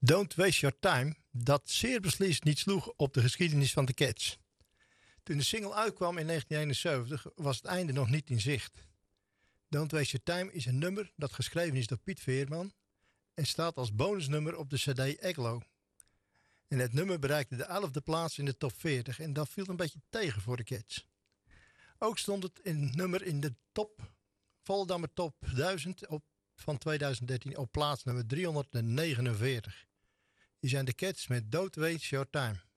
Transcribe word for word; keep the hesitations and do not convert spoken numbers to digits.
Don't Waste Your Time, dat zeer beslist niet sloeg op de geschiedenis van de Cats. Toen de single uitkwam in negentien eenenzeventig was het einde nog niet in zicht. Don't Waste Your Time is een nummer dat geschreven is door Piet Veerman en staat als bonusnummer op de cd Aglow. En het nummer bereikte de elfde plaats in de top veertig en dat viel een beetje tegen voor de Cats. Ook stond het in nummer in de top, Volendammer Top duizend op, van tweeduizend dertien op plaats nummer driehonderdnegenenveertig. Die zijn de Cats met Don't Waste Your Time.